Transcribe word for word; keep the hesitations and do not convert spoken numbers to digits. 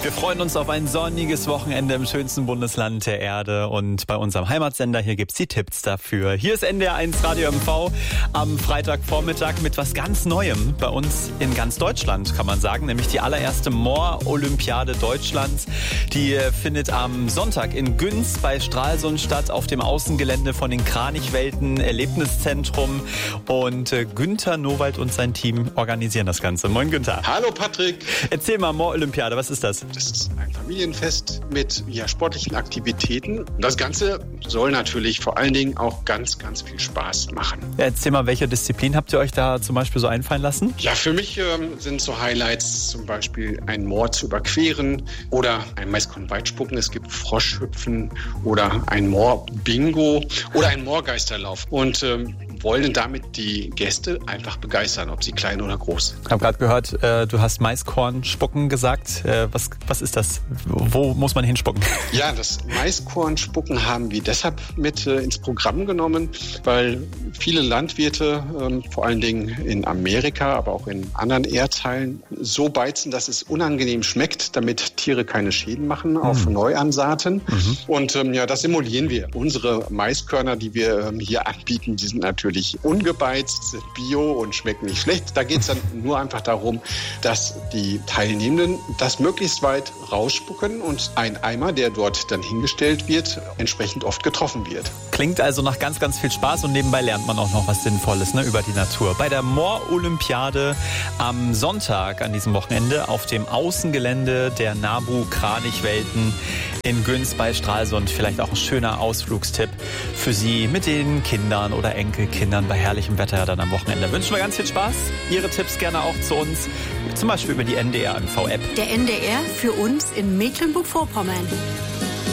Wir freuen uns auf ein sonniges Wochenende im schönsten Bundesland der Erde und bei unserem Heimatsender hier gibt's die Tipps dafür. Hier ist N D R eins Radio M V am Freitagvormittag mit was ganz Neuem bei uns in ganz Deutschland, kann man sagen, nämlich die allererste Moor-Olympiade Deutschlands. Die findet am Sonntag in Günz bei Stralsund statt, auf dem Außengelände von den Kranichwelten Erlebniszentrum, und Günther Nowald und sein Team organisieren das Ganze. Moin Günther. Hallo Patrick. Erzähl mal, Moor-Olympiade, was ist das? Das ist ein Familienfest mit ja, sportlichen Aktivitäten. Das Ganze soll natürlich vor allen Dingen auch ganz, ganz viel Spaß machen. Ja, erzähl mal, welche Disziplin habt ihr euch da zum Beispiel so einfallen lassen? Ja, für mich ähm, sind so Highlights zum Beispiel ein Moor zu überqueren oder ein Maiskorn-Weitspucken. Es gibt Froschhüpfen oder ein Moor-Bingo oder ein Moorgeisterlauf. Und ähm, wollen damit die Gäste einfach begeistern, ob sie klein oder groß. Ich habe gerade gehört, äh, du hast Maiskorn-Spucken gesagt. Äh, was, was ist das? Wo muss man hinspucken? Ja, das Maiskorn-Spucken haben wir deshalb mit äh, ins Programm genommen, weil viele Landwirte, äh, vor allen Dingen in Amerika, aber auch in anderen Erdteilen, so beizen, dass es unangenehm schmeckt, damit Tiere keine Schäden machen mhm. auf Neuansaaten. Mhm. Und ähm, ja, das simulieren wir. Unsere Maiskörner, die wir ähm, hier anbieten, die sind natürlich ungebeizt, sind bio und schmecken nicht schlecht. Da geht es dann nur einfach darum, dass die Teilnehmenden das möglichst weit rausspucken und ein Eimer, der dort dann hingestellt wird, entsprechend oft getroffen wird. Klingt also nach ganz, ganz viel Spaß und nebenbei lernt man auch noch was Sinnvolles, ne, über die Natur. Bei der Moor-Olympiade am Sonntag an diesem Wochenende auf dem Außengelände der NABU Kranichwelten in Günz bei Stralsund. Vielleicht auch ein schöner Ausflugstipp für Sie mit den Kindern oder Enkelkindern bei herrlichem Wetter dann am Wochenende. Wünschen wir ganz viel Spaß. Ihre Tipps gerne auch zu uns, zum Beispiel über die N D R M V App. Der N D R für uns in Mecklenburg-Vorpommern.